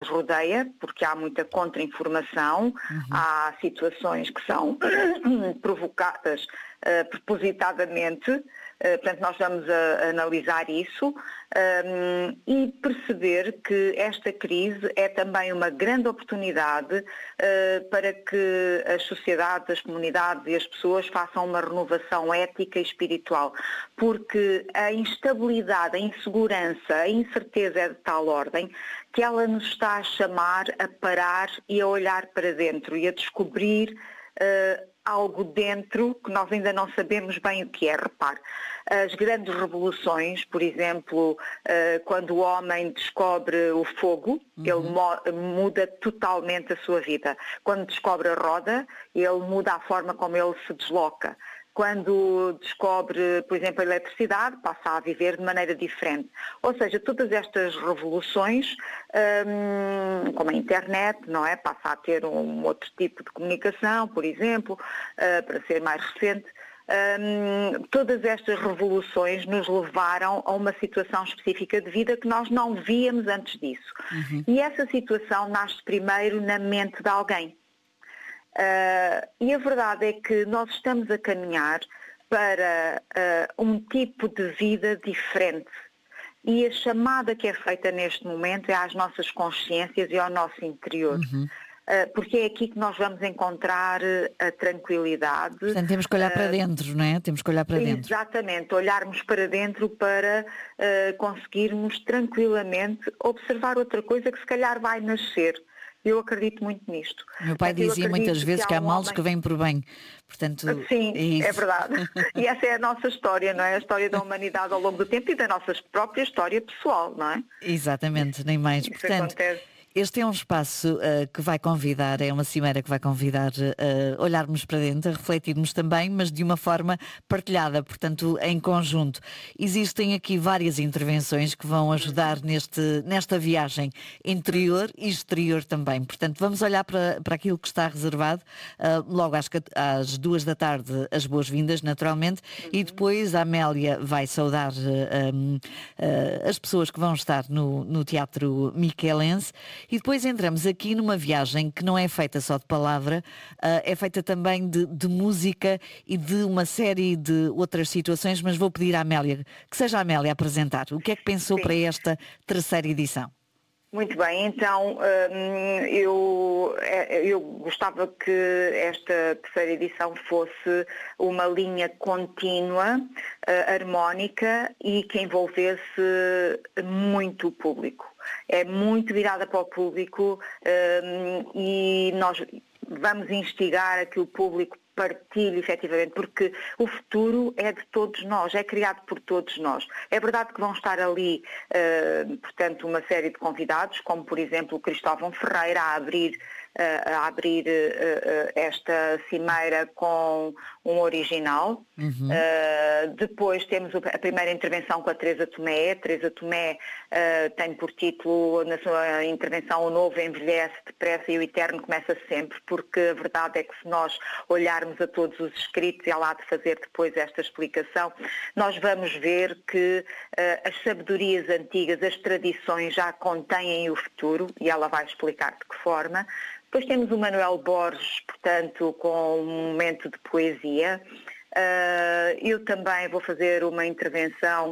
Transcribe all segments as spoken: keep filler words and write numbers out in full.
rodeia, porque há muita contra-informação, uhum. há situações que são provocadas uh, propositadamente, uh, portanto nós vamos a, a analisar isso um, e perceber que esta crise é também uma grande oportunidade uh, para que as sociedades, as comunidades e as pessoas façam uma renovação ética e espiritual, porque a instabilidade, a insegurança, a incerteza é de tal ordem que ela nos está a chamar a parar e a olhar para dentro e a descobrir uh, algo dentro que nós ainda não sabemos bem o que é. Repare, as grandes revoluções, por exemplo, uh, quando o homem descobre o fogo, uhum. ele mo- muda totalmente a sua vida. Quando descobre a roda, ele muda a forma como ele se desloca. Quando descobre, por exemplo, a eletricidade, passa a viver de maneira diferente. Ou seja, todas estas revoluções, hum, como a internet, não é? Passa a ter um outro tipo de comunicação, por exemplo, uh, para ser mais recente. Um, todas estas revoluções nos levaram a uma situação específica de vida que nós não víamos antes disso. Uhum. E essa situação nasce primeiro na mente de alguém. Uh, e a verdade é que nós estamos a caminhar para uh, um tipo de vida diferente. E a chamada que é feita neste momento é às nossas consciências e ao nosso interior. Uhum. Uh, porque é aqui que nós vamos encontrar a tranquilidade. Portanto, temos que olhar uh, para dentro, não é? Temos que olhar para dentro. Exatamente, olharmos para dentro para uh, conseguirmos tranquilamente observar outra coisa que se calhar vai nascer. Eu acredito muito nisto. Meu pai dizia muitas vezes que há, que há males homem... que vêm por bem. Portanto, Sim, é, isso. é verdade. E essa é a nossa história, não é? A história da humanidade ao longo do tempo e da nossa própria história pessoal, não é? Exatamente, nem mais. Isso Portanto, acontece. Este é um espaço uh, que vai convidar, é uma cimeira que vai convidar a uh, olharmos para dentro, a refletirmos também, mas de uma forma partilhada, portanto, em conjunto. Existem aqui várias intervenções que vão ajudar neste, nesta viagem interior e exterior também. Portanto, vamos olhar para, para aquilo que está reservado, uh, logo às, às duas da tarde, as boas-vindas, naturalmente, uhum. e depois a Amélia vai saudar uh, um, uh, as pessoas que vão estar no, no Teatro Michelense. E depois entramos aqui numa viagem que não é feita só de palavra, uh, é feita também de, de música e de uma série de outras situações, mas vou pedir à Amélia, que seja a Amélia a apresentar. O que é que pensou Sim. para esta terceira edição? Muito bem, então eu, eu gostava que esta terceira edição fosse uma linha contínua, harmónica e que envolvesse muito o público. É muito virada para o público e nós vamos instigar a que o público partilhe efetivamente, porque o futuro é de todos nós, é criado por todos nós. É verdade que vão estar ali, uh, portanto, uma série de convidados, como por exemplo o Cristóvão Ferreira a abrir, uh, a abrir uh, uh, esta cimeira com um original. Uhum. Uh, depois temos a primeira intervenção com a Teresa Tomé. A Teresa Tomé uh, tem por título, na sua intervenção, O Novo Envelhece Depressa e o Eterno Começa Sempre, porque a verdade é que se nós olharmos a todos os escritos, e ela há de fazer depois esta explicação, nós vamos ver que uh, as sabedorias antigas, as tradições já contêm o futuro, e ela vai explicar de que forma. Depois temos o Manuel Borges, portanto, com um momento de poesia. Uh, eu também vou fazer uma intervenção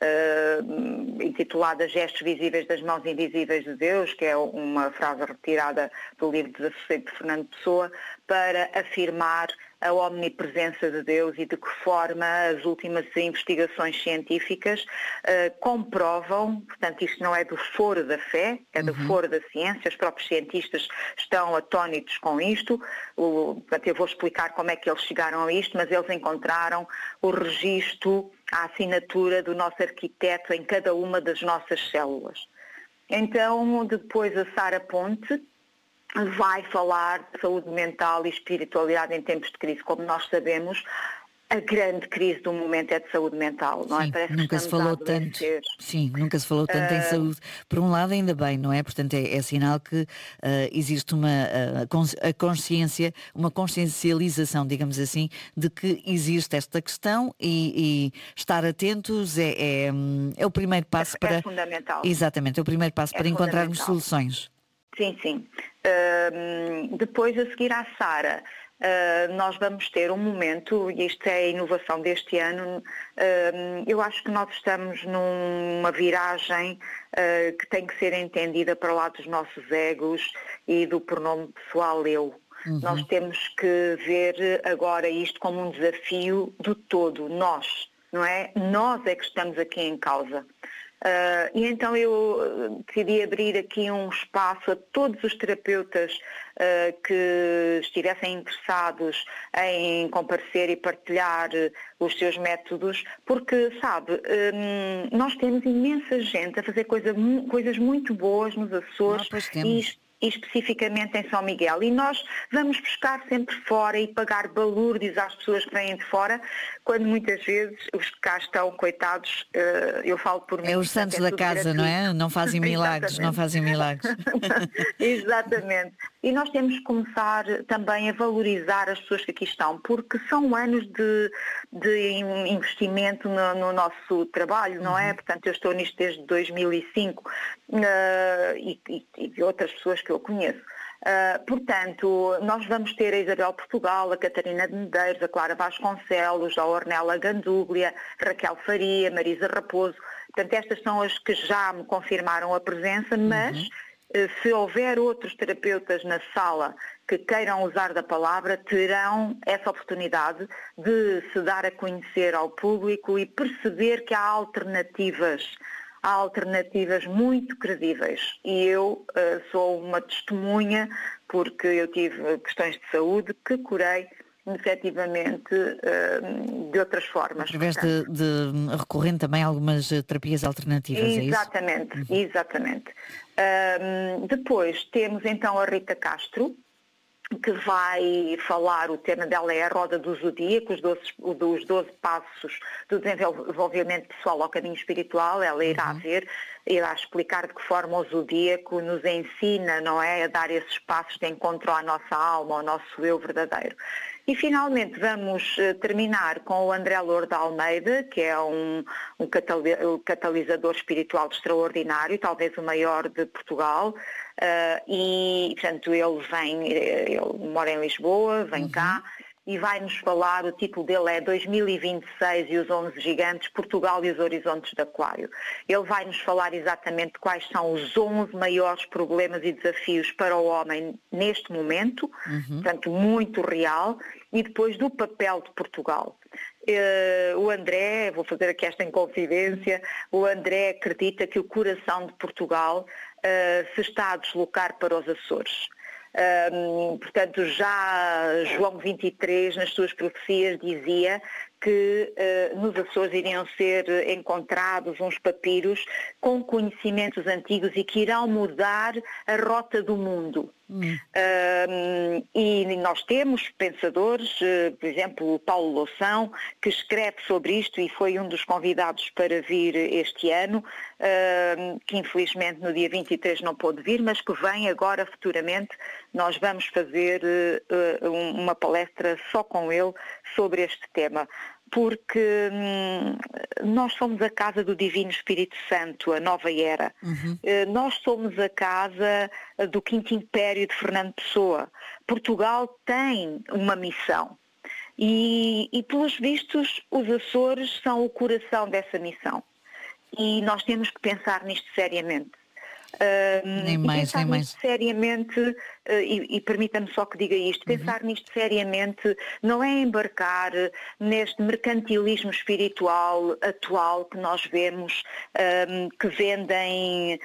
uh, intitulada Gestos Visíveis das Mãos Invisíveis de Deus, que é uma frase retirada do livro Desassossego de Fernando Pessoa, para afirmar a omnipresença de Deus e de que forma as últimas investigações científicas uh, comprovam, portanto isto não é do foro da fé, é do uhum. foro da ciência, os próprios cientistas estão atónitos com isto, o, portanto eu vou explicar como é que eles chegaram a isto, mas eles encontraram o registro, a assinatura do nosso arquiteto em cada uma das nossas células. Então depois a Sara Ponte vai falar de saúde mental e espiritualidade em tempos de crise. Como nós sabemos, a grande crise do momento é de saúde mental, não é? Sim, Parece que nunca se falou tanto. Sim, nunca se falou tanto uh... em saúde. Por um lado, ainda bem, não é? Portanto, é, é sinal que uh, existe uma uh, a consciência, uma consciencialização, digamos assim, de que existe esta questão e, e estar atentos é, é, é o primeiro passo é, para... É fundamental. Exatamente, é o primeiro passo é para encontrarmos soluções. sim, sim. Uh, depois, a seguir à Sara, uh, nós vamos ter um momento, e isto é a inovação deste ano, uh, eu acho que nós estamos numa viragem uh, que tem que ser entendida para lá dos nossos egos e do pronome pessoal eu. Uhum. Nós temos que ver agora isto como um desafio do todo, nós, não é? Nós é que estamos aqui em causa. Uh, e então eu decidi abrir aqui um espaço a todos os terapeutas uh, que estivessem interessados em comparecer e partilhar os seus métodos, porque, sabe, um, nós temos imensa gente a fazer coisa, coisas muito boas nos Açores e e especificamente em São Miguel. E nós vamos buscar sempre fora e pagar balúrdios às pessoas que vêm de fora, quando muitas vezes os que cá estão, coitados, eu falo por mim. É os santos da casa, gratuito. Não é? Não fazem milagres, não fazem milagres. Exatamente. E nós temos que começar também a valorizar as pessoas que aqui estão, porque são anos de, de investimento no, no nosso trabalho, não é? Uhum. Portanto, eu estou nisto desde dois mil e cinco uh, e, e, e outras pessoas que eu conheço. Uh, portanto, nós vamos ter a Isabel Portugal, a Catarina de Medeiros, a Clara Vasconcelos, a Ornella Ganduglia, Raquel Faria, Marisa Raposo. Portanto, estas são as que já me confirmaram a presença, mas uhum. uh, se houver outros terapeutas na sala que queiram usar da palavra, terão essa oportunidade de se dar a conhecer ao público e perceber que há alternativas. Há alternativas muito credíveis e eu uh, sou uma testemunha porque eu tive questões de saúde que curei efetivamente uh, de outras formas. Através de, de recorrendo também a algumas terapias alternativas, exatamente, é isso? Exatamente, exatamente. Uh, depois temos então a Rita Castro, que vai falar, o tema dela é a Roda do Zodíaco, os doze, os doze passos do desenvolvimento pessoal ao caminho espiritual. Ela irá uhum. ver, irá explicar de que forma o Zodíaco nos ensina, não é, a dar esses passos de encontro à nossa alma, ao nosso eu verdadeiro. E finalmente vamos uh, terminar com o André Lourdes Almeida, que é um, um catalisador espiritual extraordinário, talvez o maior de Portugal. Uh, e, portanto, ele vem, ele mora em Lisboa, vem uhum. cá e vai-nos falar, o título dele é dois mil e vinte e seis e os onze gigantes, Portugal e os horizontes de Aquário. Ele vai-nos falar exatamente quais são os onze maiores problemas e desafios para o homem neste momento, uhum. portanto, muito real, e depois do papel de Portugal. Uh, o André, vou fazer aqui esta inconfidência, o André acredita que o coração de Portugal uh, se está a deslocar para os Açores. Um, portanto, já João vinte e três, nas suas profecias, dizia que uh, nos Açores iriam ser encontrados uns papiros com conhecimentos antigos e que irão mudar a rota do mundo. Hum. Um, e nós temos pensadores, uh, por exemplo, o Paulo Loução, que escreve sobre isto e foi um dos convidados para vir este ano, uh, que infelizmente no dia vinte e três não pôde vir, mas que vem agora futuramente. Nós vamos fazer uh, uma palestra só com ele sobre este tema. Porque hum, nós somos a casa do Divino Espírito Santo, a nova era. Uhum. Uh, nós somos a casa do Quinto Império de Fernando Pessoa. Portugal tem uma missão e, e, pelos vistos, os Açores são o coração dessa missão. E nós temos que pensar nisto seriamente. Uh, nem mais, e pensar nem nisto mais. seriamente, uh, e, e permita-me só que diga isto, uhum. pensar nisto seriamente não é embarcar neste mercantilismo espiritual atual que nós vemos, um, que vendem,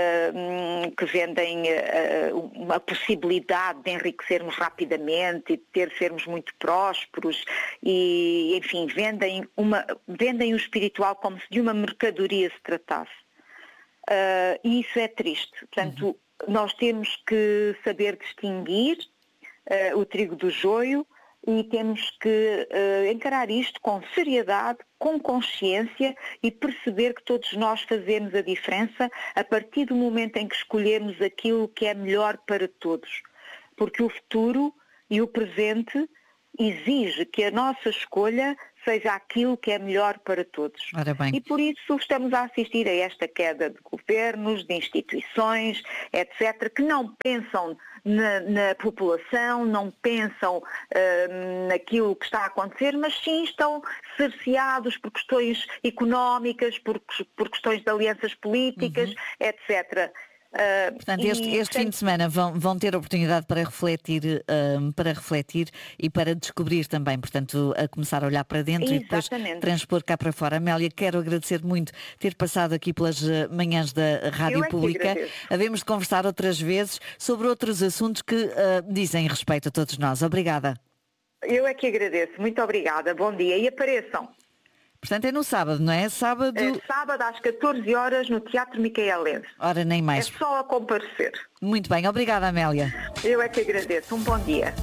um, que vendem uh, uma possibilidade de enriquecermos rapidamente e de ter, sermos muito prósperos e, enfim, vendem, uma, vendem o espiritual como se de uma mercadoria se tratasse. Uh, e isso é triste. Portanto, uhum. nós temos que saber distinguir uh, o trigo do joio e temos que uh, encarar isto com seriedade, com consciência e perceber que todos nós fazemos a diferença a partir do momento em que escolhemos aquilo que é melhor para todos. Porque o futuro e o presente exige que a nossa escolha seja aquilo que é melhor para todos. Ora bem. E por isso estamos a assistir a esta queda de governos, de instituições, etcétera, que não pensam na, na população, não pensam uh, naquilo que está a acontecer, mas sim estão cerceados por questões económicas, por, por questões de alianças políticas, uhum. etcétera. Uh, Portanto, este, este fim de semana vão, vão ter oportunidade para refletir, uh, para refletir e para descobrir também, portanto, a começar a olhar para dentro. Exatamente. E depois transpor cá para fora. Amélia, quero agradecer muito ter passado aqui pelas manhãs da Rádio é Pública. Havemos de conversar outras vezes sobre outros assuntos que uh, dizem respeito a todos nós. Obrigada. Eu é que agradeço. Muito obrigada. Bom dia e apareçam. Portanto, é no sábado, não é? Sábado... É sábado às catorze horas no Teatro Micaelense. Ora, nem mais. É só a comparecer. Muito bem. Obrigada, Amélia. Eu é que agradeço. Um bom dia.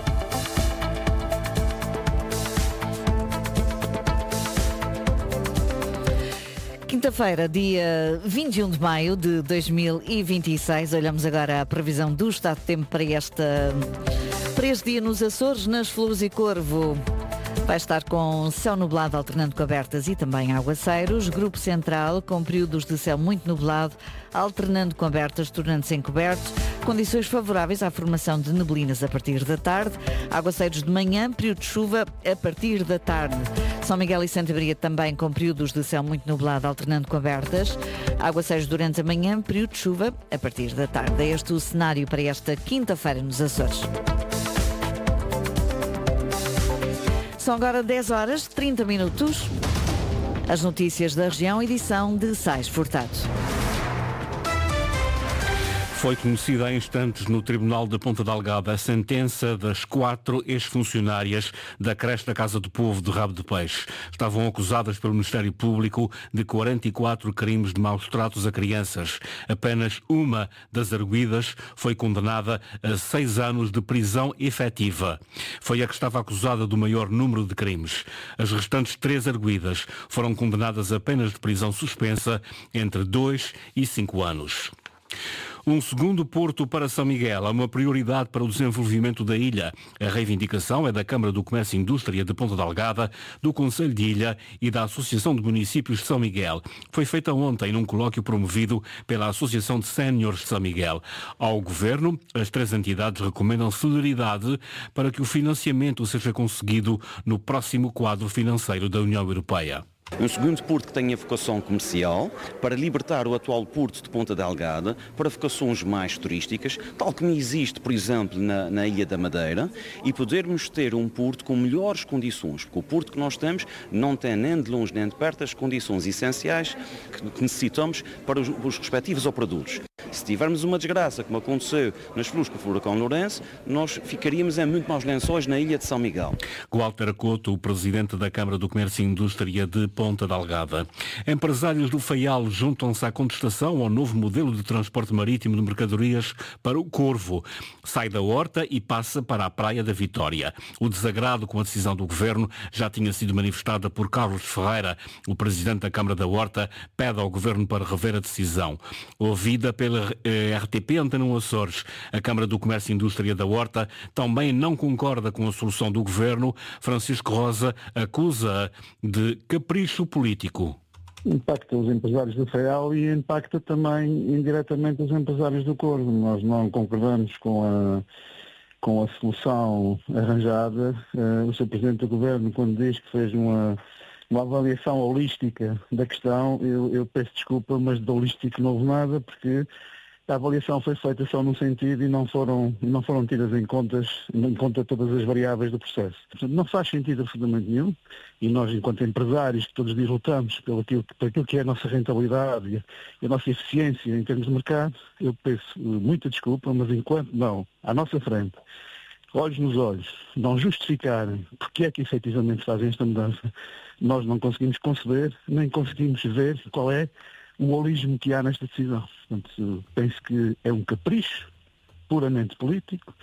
Quinta-feira, dia vinte e um de maio de dois mil e vinte e seis. Olhamos agora a previsão do estado de tempo para, esta, para este dia nos Açores, nas Flores e Corvo. Vai estar com céu nublado alternando com abertas e também aguaceiros. Grupo central com períodos de céu muito nublado, alternando com abertas, tornando-se encobertos. Condições favoráveis à formação de neblinas a partir da tarde. Aguaceiros de manhã, período de chuva a partir da tarde. São Miguel e Santa Maria também com períodos de céu muito nublado, alternando com abertas. Aguaceiros durante a manhã, período de chuva a partir da tarde. É este o cenário para esta quinta-feira nos Açores. São agora dez horas, trinta minutos. As notícias da região, edição de Sais Furtado. Foi conhecida há instantes no Tribunal de Ponta Delgada a sentença das quatro ex-funcionárias da creche da Casa do Povo de Rabo de Peixe. Estavam acusadas pelo Ministério Público de quarenta e quatro crimes de maus tratos a crianças. Apenas uma das arguidas foi condenada a seis anos de prisão efetiva. Foi a que estava acusada do maior número de crimes. As restantes três arguidas foram condenadas a penas de prisão suspensa entre dois e cinco anos. Um segundo porto para São Miguel é uma prioridade para o desenvolvimento da ilha. A reivindicação é da Câmara do Comércio e Indústria de Ponta Delgada, do Conselho de Ilha e da Associação de Municípios de São Miguel. Foi feita ontem num colóquio promovido pela Associação de Séniores de São Miguel. Ao Governo, as três entidades recomendam celeridade para que o financiamento seja conseguido no próximo quadro financeiro da União Europeia. Um segundo porto que tenha vocação comercial, para libertar o atual porto de Ponta Delgada para vocações mais turísticas, tal como existe, por exemplo, na, na Ilha da Madeira, e podermos ter um porto com melhores condições, porque o porto que nós temos não tem nem de longe nem de perto as condições essenciais que necessitamos para os, os respectivos operadores. Se tivermos uma desgraça, como aconteceu nas Flores com o furacão Lourenço, nós ficaríamos em muito maus lençóis na Ilha de São Miguel. Walter Couto, o presidente da Câmara do Comércio e Indústria de Ponta Delgada. Empresários do Faial juntam-se à contestação ao novo modelo de transporte marítimo de mercadorias para o Corvo. Sai da Horta e passa para a Praia da Vitória. O desagrado com a decisão do Governo já tinha sido manifestada por Carlos Ferreira. O presidente da Câmara da Horta pede ao Governo para rever a decisão. Ouvida pela R T P Antena um Açores, a Câmara do Comércio e Indústria da Horta também não concorda com a solução do Governo. Francisco Rosa acusa de capricho político. Impacta os empresários do Faial e impacta também indiretamente os empresários do Corvo. Nós não concordamos com a, com a solução arranjada. Uh, o senhor Presidente do Governo, quando diz que fez uma, uma avaliação holística da questão, eu, eu peço desculpa, mas de holístico não houve nada, porque a avaliação foi feita só num sentido e não foram, não foram tidas em, contas, em conta todas as variáveis do processo. Portanto, não faz sentido absolutamente nenhum, e nós, enquanto empresários, que todos os dias lutamos pelo aquilo, por aquilo que é a nossa rentabilidade e a, e a nossa eficiência em termos de mercado, eu peço muita desculpa, mas enquanto não, à nossa frente, olhos nos olhos, não justificarem porque é que efetivamente fazem esta mudança, nós não conseguimos conceber, nem conseguimos ver qual é o holismo que há nesta decisão. Portanto, penso que é um capricho puramente político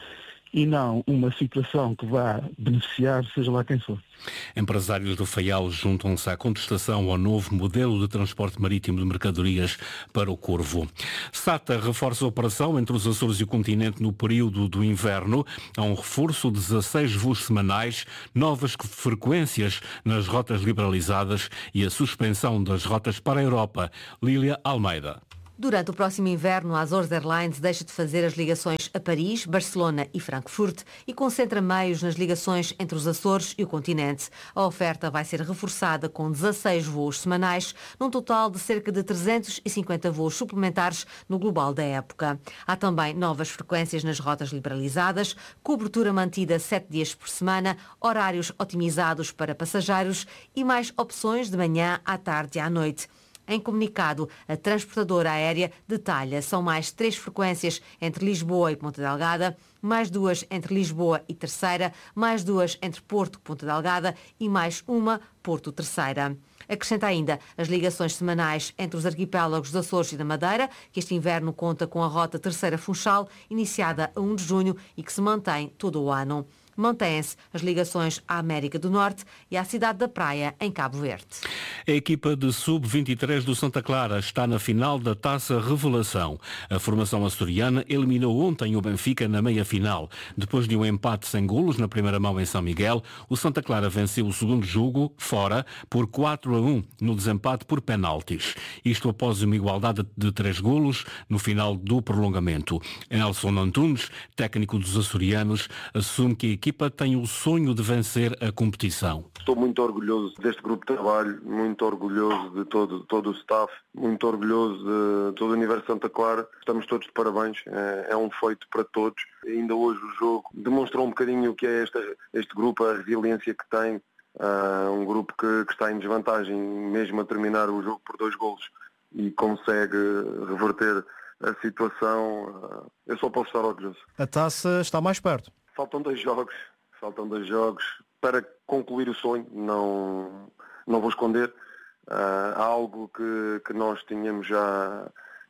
e não uma situação que vá beneficiar seja lá quem for. Empresários do Faial juntam-se à contestação ao novo modelo de transporte marítimo de mercadorias para o Corvo. SATA reforça a operação entre os Açores e o continente no período do inverno. Há um reforço de dezasseis voos semanais, novas frequências nas rotas liberalizadas e a suspensão das rotas para a Europa. Lília Almeida. Durante o próximo inverno, a Azores Airlines deixa de fazer as ligações a Paris, Barcelona e Frankfurt e concentra meios nas ligações entre os Açores e o continente. A oferta vai ser reforçada com dezasseis voos semanais, num total de cerca de trezentos e cinquenta voos suplementares no global da época. Há também novas frequências nas rotas liberalizadas, cobertura mantida sete dias por semana, horários otimizados para passageiros e mais opções de manhã, à tarde e à noite. Em comunicado, a transportadora aérea detalha são mais três frequências entre Lisboa e Ponta Delgada, mais duas entre Lisboa e Terceira, mais duas entre Porto e Ponta Delgada e mais uma Porto Terceira. Acrescenta ainda as ligações semanais entre os arquipélagos dos Açores e da Madeira, que este inverno conta com a rota Terceira Funchal, iniciada a primeiro de junho e que se mantém todo o ano. Mantêm-se as ligações à América do Norte e à cidade da Praia, em Cabo Verde. A equipa de sub vinte e três do Santa Clara está na final da Taça Revelação. A formação açoriana eliminou ontem o Benfica na meia-final. Depois de um empate sem golos na primeira mão em São Miguel, o Santa Clara venceu o segundo jogo, fora, por quatro a um, no desempate por penaltis. Isto após uma igualdade de três golos no final do prolongamento. Nelson Antunes, técnico dos açorianos, assume que a equipa A equipa tem o sonho de vencer a competição. Estou muito orgulhoso deste grupo de trabalho, muito orgulhoso de todo, todo o staff, muito orgulhoso de todo o universo Santa Clara. Estamos todos de parabéns, é, é um feito para todos. Ainda hoje o jogo demonstrou um bocadinho o que é este, este grupo, a resiliência que tem. Uh, um grupo que, que está em desvantagem, mesmo a terminar o jogo por dois golos, e consegue reverter a situação. Uh, eu só posso estar orgulhoso. A taça está mais perto. Faltam dois jogos, faltam dois jogos para concluir o sonho, não, não vou esconder. Uh, há algo que, que nós tínhamos já,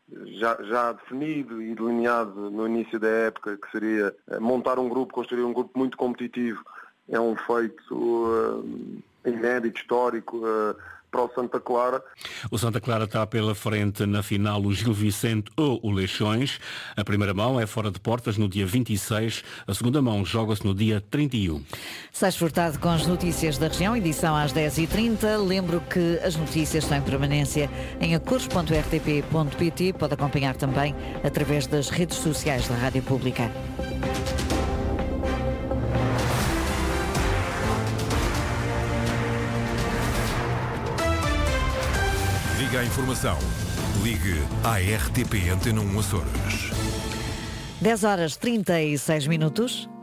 já, já definido e delineado no início da época, que seria montar um grupo, construir um grupo muito competitivo. É um feito uh, inédito, histórico, uh, para o Santa Clara. O Santa Clara está pela frente na final o Gil Vicente ou o Leixões. A primeira mão é fora de portas no dia vinte e seis, a segunda mão joga-se no dia trinta e um. Sais Furtado com as notícias da região, edição às dez e trinta. Lembro que as notícias estão em permanência em acores ponto r t p ponto p t. Pode acompanhar também através das redes sociais da Rádio Pública. Liga a informação. Ligue à R T P Antena um Açores. dez horas trinta e seis minutos.